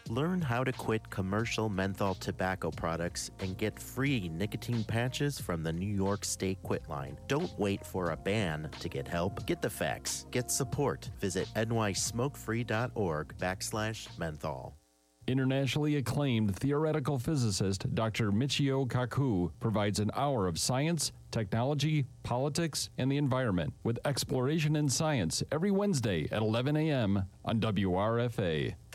Learn how to quit commercial menthol tobacco products and get free nicotine patches from the New York State Quit Line. Don't wait for a ban to get help. Get the facts. Get support. Visit nysmokefree.org/menthol. Internationally acclaimed theoretical physicist Dr. Michio Kaku provides an hour of science, technology, politics, and the environment with Exploration in Science every Wednesday at 11 a.m. on WRFA.